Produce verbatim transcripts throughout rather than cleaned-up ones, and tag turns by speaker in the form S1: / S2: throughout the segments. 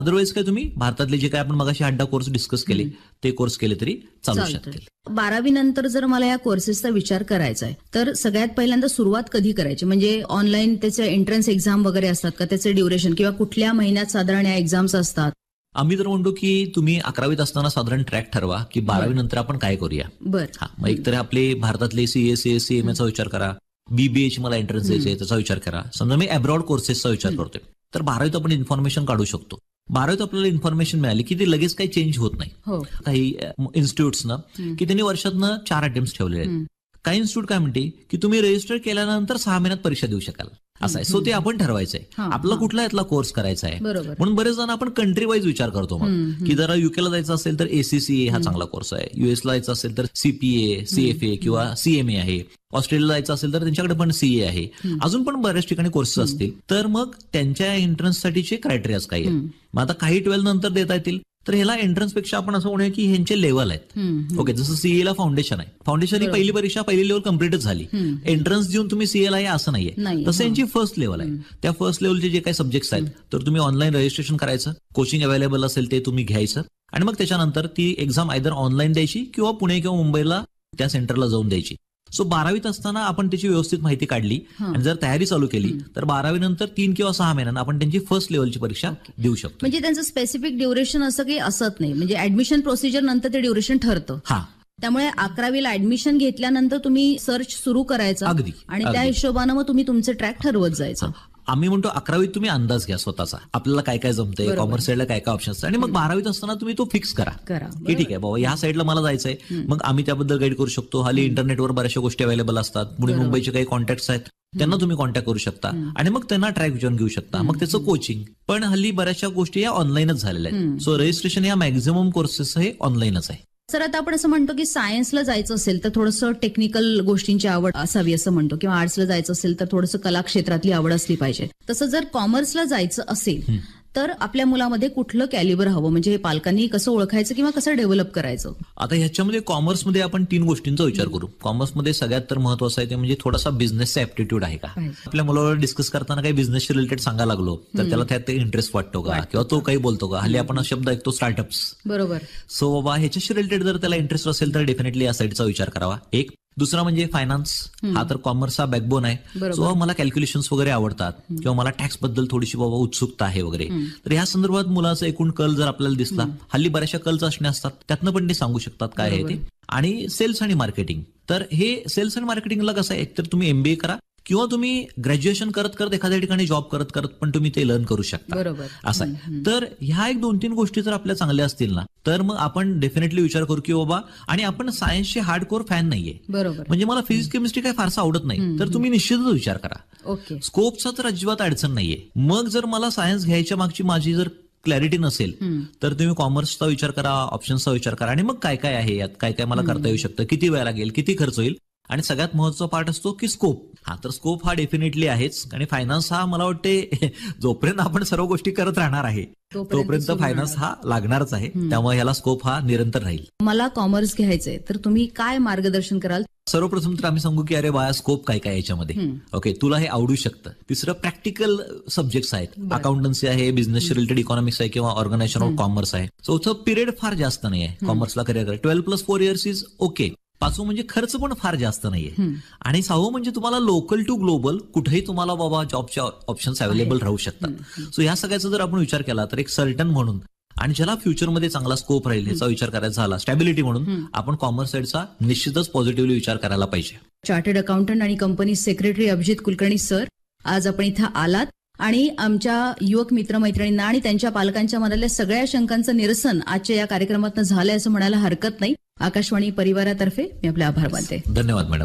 S1: Otherwise काय तुम्ही भारतातले जे काय आपण मगाशी अड्डा कोर्स डिस्कस केले ते कोर्स केले तरी चालू शकतील.
S2: बारावी नंतर जर मला या कोर्सेसचा विचार करायचा आहे तर सगळ्यात पहिल्यांदा सुरुवात कधी करायची? म्हणजे ऑनलाईन त्याचे एंट्रन्स एक्झाम वगैरे असतात का, त्याचे ड्युरेशन किंवा कुठल्या महिन्यात साधारण या एक्झाम्स असतात?
S1: आम्ही तर म्हणतो की तुम्ही अकरावीत असताना साधारण ट्रॅक ठरवा की बारावी नंतर आपण काय करूया.
S2: बरं.
S1: हा, मग एकतर आपले भारतातले सीएसए सीएमएचा विचार करा, बीबीएची मला एंट्रन्स द्यायचे त्याचा विचार करा. समजा मी अब्रॉड कोर्सेसचा विचार करतोय तर बारावीत आपण इन्फॉर्मेशन काढू शकतो. बारावीत आपल्याला इन्फॉर्मेशन मिळाली की ती लगेच काही चेंज होत नाही. काही इन्स्टिट्यूट्सनं की त्यांनी वर्षातनं चार अटेम्प्ट ठेवलेले आहेत. काही इन्स्टिट्यूट काय म्हणते की तुम्ही रजिस्टर केल्यानंतर सहा महिन्यात परीक्षा देऊ शकाल असं आहे. सो ते आपण ठरवायचंय आपला कुठला यातला कोर्स करायचा आहे. म्हणून बरेच जण आपण कंट्री वाईज विचार करतो मग की जरा युकेला जायचं असेल तर एसीसीए हा चांगला कोर्स आहे, युएसला जायचं असेल तर सीपीए सीएफए किंवा सीएमए आहे, ऑस्ट्रेलियाला जायचं असेल तर त्यांच्याकडे पण सीए आहे, अजून पण बऱ्याच ठिकाणी कोर्सेस असतील. तर मग त्यांच्या एंट्रन्ससाठीचे क्रायटेरियाज काही आहेत. मग आता काही ट्वेल्थ नंतर देता येतील तर ह्याला एंट्रन्स पेक्षा आपण असं म्हणूया की ह्यांचे लेव्हल आहेत. ओके, जसं सीए ला फाउंडेशन आहे, फाउंडेशन ही पहिली परीक्षा पहिली लेव्हल कम्प्लीटच झाली, एंट्रन्स देऊन तुम्ही सीएला आहे असं नाहीये. तसं यांची फर्स्ट लेव्हल आहे. त्या फर्स्ट लेव्हलचे जे काही सब्जेक्ट्स आहेत तर तुम्ही ऑनलाईन रजिस्ट्रेशन करायचं, कोचिंग अवेलेबल असेल ते तुम्ही घ्यायचं आणि मग त्याच्यानंतर ती एक्झाम आयदर ऑनलाईन द्यायची किंवा पुणे किंवा मुंबईला त्या सेंटरला जाऊन द्यायची. सो बारावीत असताना आपण त्याची व्यवस्थित माहिती काढली आणि जर तयारी चालू केली तर बारावी नंतर तीन किंवा सहा महिन्यांना आपण त्यांची फर्स्ट लेव्हलची परीक्षा देऊ शकतो.
S2: म्हणजे त्यांचं स्पेसिफिक ड्युरेशन असं काही असत नाही, म्हणजे ऍडमिशन प्रोसिजर नंतर ते ड्युरेशन ठरतं.
S1: हा,
S2: त्यामुळे अकरावीला ऍडमिशन घेतल्यानंतर तुम्ही सर्च सुरू करायचं
S1: अगदी
S2: आणि त्या हिशोबानं मग तुम्ही तुमचे ट्रॅक ठरवत जायचं.
S1: आम्ही म्हणतो अकरावीत तुम्ही अंदाज घ्या स्वतःचा, आपल्याला काय काय जमतंय, कॉमर्स साईडला काय काय ऑप्शन्स, आणि मग बारावीत असताना तुम्ही तो फिक्स करा की ठीक आहे बाबा ह्या साईडला मला जायचंय. मग आम्ही त्याबद्दल गाईड करू शकतो. हल्ली इंटरनेटवर बऱ्याचशा गोष्टी अवेलेबल असतात. पुणे मुंबईचे काही कॉन्टॅक्ट्स आहेत त्यांना तुम्ही कॉन्टॅक्ट करू शकता आणि मग त्यांना ट्रॅक विचारून घेऊ शकता. मग त्याचं कोचिंग पण हल्ली बऱ्याचशा गोष्टी या ऑनलाईनच झालेल्या आहेत. सो रजिस्ट्रेशन या मॅक्झिमम कोर्सेस हे ऑनलाईनच आहे.
S2: सर, आता आपण असं म्हणतो की सायन्सला जायचं असेल तर थोडंसं टेक्निकल गोष्टींची आवड असावी असं म्हणतो, किंवा आर्ट्सला जायचं असेल तर थोडंसं कला क्षेत्रातली आवड असली पाहिजे. तसं जर कॉमर्सला जायचं असेल तर आपल्या मुलामध्ये कुठलं कॅलिबर हवं, म्हणजे पालकांनी कसं ओळखायचं किंवा कसं डेव्हलप करायचं?
S1: आता ह्याच्यामध्ये कॉमर्समध्ये आपण तीन गोष्टींचा विचार करू. कॉमर्समध्ये सगळ्यात तर महत्वाचं आहे ते म्हणजे थोडासा बिझनेसचा ऍप्टिट्यूड आहे का. आपल्या मुलावर डिस्कस करताना काही बिझनेस रिलेटेड सांगायला लागलो तर त्याला त्यात इंटरेस्ट वाटतो का, किंवा तो काही बोलतो का. हल्ली आपण शब्द ऐकतो स्टार्टअप्स.
S2: बरोबर.
S1: सो बाबा ह्याच्याशी रिलेटेड जर त्याला इंटरेस्ट असेल तर डेफिनेटली या साईडचा विचार करावा. एक दुसरा म्हणजे फायनान्स, हा तर कॉमर्सचा बॅकबोन आहे. सो मला कॅल्क्युलेशन्स वगैरे आवडतात किंवा मला टॅक्स बद्दल थोडीशी बाबा उत्सुकता आहे वगैरे, तर या संदर्भात मुलाचा एकूण कल जर आपल्याला दिसला, हल्ली बऱ्याचशा कल्स असणे असतात त्यातनं पण ते सांगू शकतात काय आहे ते. आणि सेल्स आणि मार्केटिंग, तर हे सेल्स आणि मार्केटिंगला कसं आहे, एकतर तुम्ही एमबीए करा किंवा तुम्ही ग्रॅज्युएशन करत करत एखाद्या ठिकाणी जॉब करत करत पण तुम्ही ते लर्न करू शकता.
S2: बरोबर.
S1: असं आहे. तर ह्या एक दोन तीन गोष्टी जर आपल्या चांगल्या असतील ना तर मग आपण डेफिनेटली विचार करू की बाबा, आणि आपण सायन्सचे हार्ड कोर फॅन नाहीये.
S2: बरोबर.
S1: म्हणजे मला फिजिक्स केमिस्ट्री काय फारसं आवडत नाही तर तुम्ही निश्चितच विचार करा.
S2: ओके.
S1: स्कोपचा तर अजिबात अडचण नाहीये. मग जर मला सायन्स घ्यायच्या मागची माझी जर क्लॅरिटी नसेल तर तुम्ही कॉमर्सचा विचार करा, ऑप्शन्सचा विचार करा, आणि मग काय काय आहे यात, काय काय मला करता येऊ शकतं, किती वेळ लागेल, किती खर्च होईल, आणि सगळ्यात महत्वाचा पार्ट असतो की स्कोप. हा तर स्कोप हा डेफिनेटली आहेच. आणि फायनान्स हा मला वाटते जोपर्यंत आपण सर्व गोष्टी करत राहणार आहे तोपर्यंत फायनान्स हा लागणारच आहे. त्यामुळे ह्याला स्कोप हा निरंतर राहील.
S2: मला कॉमर्स घ्यायचंय तर तुम्ही काय मार्गदर्शन कराल?
S1: सर्वप्रथम तर आम्ही सांगू की अरे बाया स्कोप काय काय याच्यामध्ये, ओके तुला हे आवडू शकतं. तिसरं प्रॅक्टिकल सब्जेक्ट्स आहेत, अकाउंटन्सी आहे, बिझनेस रिलेटेड इकॉनॉमिक्स आहे किंवा ऑर्गनायझेशन ऑफ कॉमर्स आहे. चौथं पिरियड फार जास्त नाही आहे कॉमर्सला करिअर करायला. Twelve plus four years is okay. पाचवं म्हणजे खर्च पण फार जास्त नाहीये. आणि सहावं म्हणजे तुम्हाला लोकल टू ग्लोबल कुठेही तुम्हाला बाबा जॉबच्या ऑप्शन्स अवेलेबल राहू शकतात. सो या सगळ्याचा जर आपण विचार केला तर एक सर्टन म्हणून, आणि ज्याला फ्युचरमध्ये चांगला स्कोप राहील याचा विचार करायचा झाला, स्टॅबिलिटी म्हणून, आपण कॉमर्स साईडचा निश्चितच पॉझिटिव्हली विचार करायला पाहिजे.
S2: चार्टर्ड अकाउंटंट आणि company secretary Abhijit Kulkarni sir, आज आपण इथं आलात आणि आमच्या युवक मित्रमैत्रिणींना आणि त्यांच्या पालकांच्या मनातल्या सगळ्या शंकांचं निरसन आजच्या या कार्यक्रमातून झालंय असं म्हणायला हरकत नाही. आकाशवाणी परिवारातर्फे मी आपले आभार मानते.
S1: धन्यवाद मॅडम.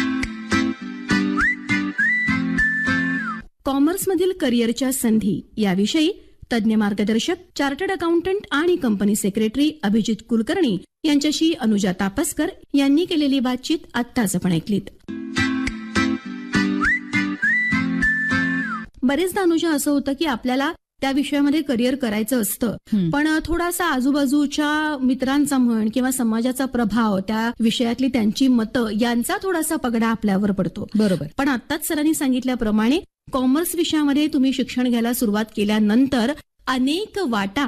S3: कॉमर्समधील करिअरच्या संधी याविषयी तज्ज्ञ मार्गदर्शक चार्टर्ड अकाउंटंट आणि कंपनी सेक्रेटरी अभिजित कुलकर्णी यांच्याशी अनुजा तापसकर यांनी केलेली बातचीत आत्ताच आपण ऐकलीत. बरेचदा अनुजा असं होतं की आपल्याला त्या विषयामध्ये करिअर करायचं असतं, पण थोडासा आजूबाजूच्या मित्रांचा म्हण किंवा समाजाचा प्रभाव, त्या विषयातली त्यांची मतं यांचा थोडासा पगडा आपल्यावर पडतो.
S2: बरोबर.
S3: पण आत्ताच सरांनी सांगितल्याप्रमाणे कॉमर्स विषयामध्ये तुम्ही शिक्षण घ्यायला सुरुवात केल्यानंतर अनेक वाटा